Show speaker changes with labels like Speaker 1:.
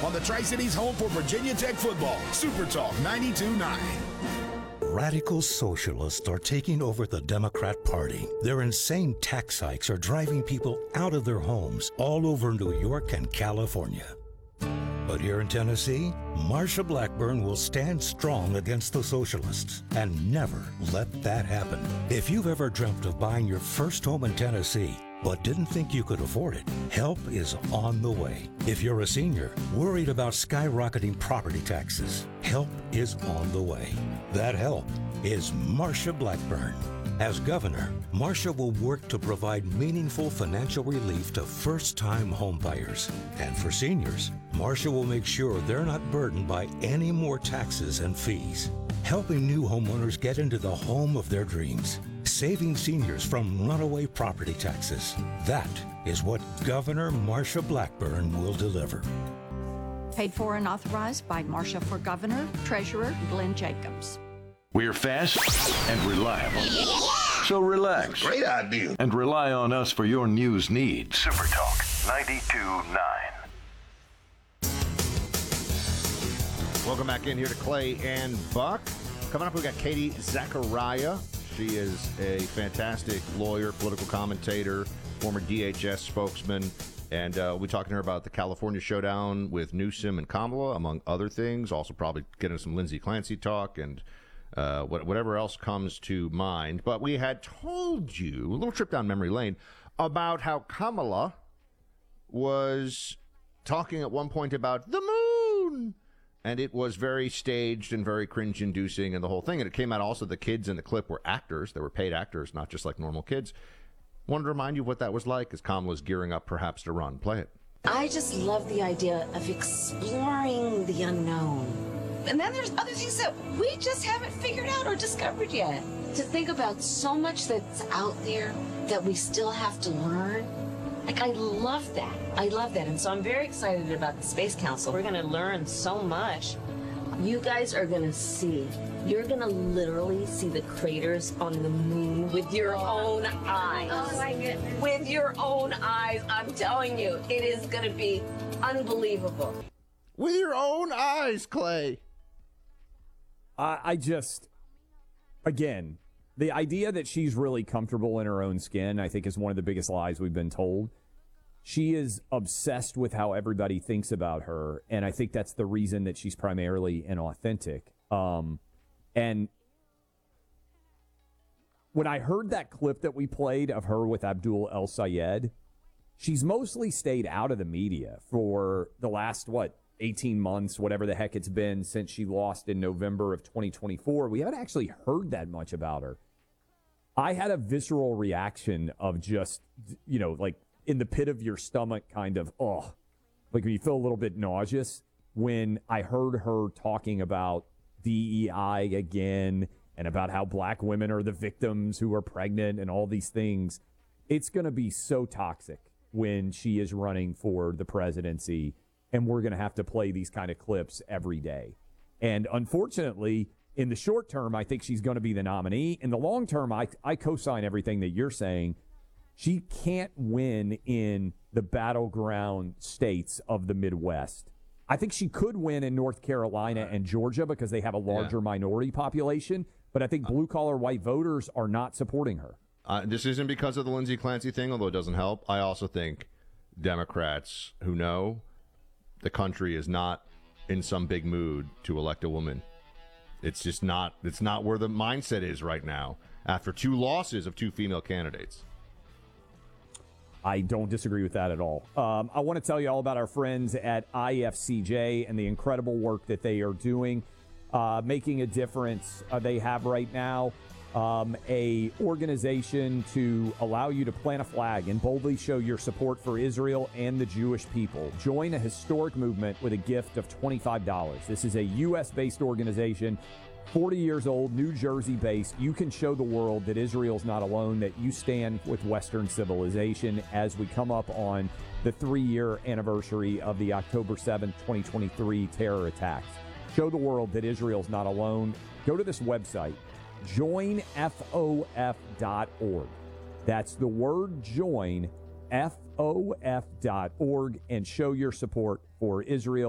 Speaker 1: on the Tri-Cities home for Virginia Tech football. Super Talk 92.9.
Speaker 2: Radical socialists are taking over the Democrat Party. Their insane tax hikes are driving people out of their homes all over New York and California. But here in Tennessee, Marsha Blackburn will stand strong against the socialists and never let that happen. If you've ever dreamt of buying your first home in Tennessee, but didn't think you could afford it, help is on the way. If you're a senior worried about skyrocketing property taxes, help is on the way. That help is Marsha Blackburn. As governor, Marsha will work to provide meaningful financial relief to first-time homebuyers. And for seniors, Marsha will make sure they're not burdened by any more taxes and fees, helping new homeowners get into the home of their dreams, saving seniors from runaway property taxes. That is what Governor Marsha Blackburn will deliver.
Speaker 3: Paid for and authorized by Marsha for Governor, Treasurer Glenn Jacobs.
Speaker 4: We're fast and reliable. So relax.
Speaker 5: Great idea.
Speaker 4: And rely on us for your news needs. Super Talk 92.9.
Speaker 5: Welcome back in here to Clay and Buck. Coming up, we've got Katie Zachariah. She is a fantastic lawyer, political commentator, former DHS spokesman, and we'll be talking to her about the California showdown with Newsom and Kamala, among other things. Also probably getting some Lindsey Clancy talk and whatever else comes to mind. But we had told you, a little trip down memory lane, about how Kamala was talking at one point about the moon. And it was very staged and very cringe-inducing and the whole thing. And it came out also the kids in the clip were actors. They were paid actors, not just like normal kids. Wanted to remind you what that was like as Kamala's gearing up perhaps to run. Play it.
Speaker 6: I just love the idea of exploring the unknown. And then there's other things that we just haven't figured out or discovered yet. To think about so much that's out there that we still have to learn. Like, I love that. I love that. And so I'm very excited about the Space Council. We're going to learn so much. You guys are going to see. You're going to literally see the craters on the moon with your own eyes. Oh, my goodness. With your own eyes. I'm telling you, it is going to be unbelievable.
Speaker 5: With your own eyes, Clay.
Speaker 7: I just, again, the idea that she's really comfortable in her own skin, I think, is one of the biggest lies we've been told. She is obsessed with how everybody thinks about her, and I think that's the reason that she's primarily inauthentic. And when I heard that clip that we played of her with Abdul El Sayed, she's mostly stayed out of the media for the last, 18 months, whatever the heck it's been since she lost in November of 2024. We haven't actually heard that much about her. I had a visceral reaction of just, like in the pit of your stomach kind of, like when you feel a little bit nauseous when I heard her talking about DEI again and about how black women are the victims who are pregnant and all these things. It's going to be so toxic when she is running for the presidency. And we're going to have to play these kind of clips every day. And unfortunately, in the short term, I think she's going to be the nominee. In the long term, I co-sign everything that you're saying. She can't win in the battleground states of the Midwest. I think she could win in North Carolina and Georgia because they have a larger minority population. But I think blue-collar white voters are not supporting her.
Speaker 5: This isn't because of the Lindsey Clancy thing, although it doesn't help. I also think Democrats who know the country is not in some big mood to elect a woman. It's just not. It's not where the mindset is right now after two losses of two female candidates.
Speaker 7: I don't disagree with that at all. I want to tell you all about our friends at IFCJ and the incredible work that they are doing, making a difference. They have right now a organization to allow you to plant a flag and boldly show your support for Israel and the Jewish people. Join a historic movement with a gift of $25. This is a U.S.-based organization, 40 years old, New Jersey-based. You can show the world that Israel's not alone, that you stand with Western civilization as we come up on the 3-year anniversary of the October 7th, 2023 terror attacks. Show the world that Israel's not alone. Go to this website, joinfof.org. That's the word join, fof.org, and show your support for Israel